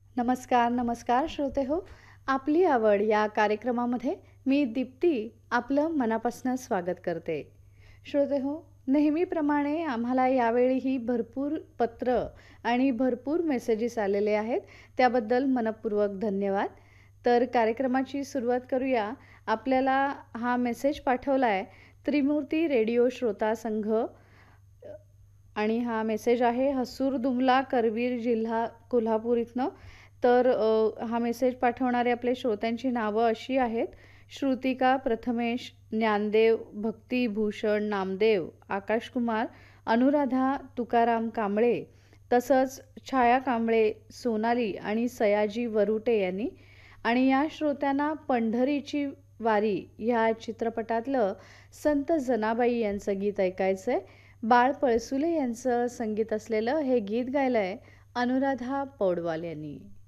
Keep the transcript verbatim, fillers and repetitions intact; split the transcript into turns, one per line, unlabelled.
नमस्कार, नमस्कार श्रोते हो. आपली आवड या कार्यक्रमामध्ये मी दीप्ती आपलं मनापासून स्वागत करते. श्रोते हो, नेहमीप्रमाणे आम्हाला यावेळीही भरपूर पत्र आणि भरपूर मेसेजेस आलेले आहेत. त्याबद्दल मनःपूर्वक धन्यवाद. तर कार्यक्रमाची सुरुवात करूया. आपल्याला हा मेसेज पाठवला आहे त्रिमूर्ती रेडिओ श्रोता संघ आणि हा मेसेज आहे हसूर दुमला करवीर जिल्हा कोल्हापूर इथनं. तर अ, हा मेसेज पाठवणारे आपले श्रोत्यांची नावं अशी आहेत: श्रुतिका प्रथमेश, ज्ञानदेव, भक्तिभूषण नामदेव, आकाशकुमार, अनुराधा तुकाराम कांबळे, तसंच छाया कांबळे, सोनाली आणि सयाजी वरुटे यांनी. आणि या श्रोत्यांना पंढरीची वारी ह्या चित्रपटातलं संत जनाबाई यांचं गीत ऐकायचं आहे. बाळ पळसुले यांचं संगीत असलेलं हे गीत गायलं आहे अनुराधा पौडवाल यांनी.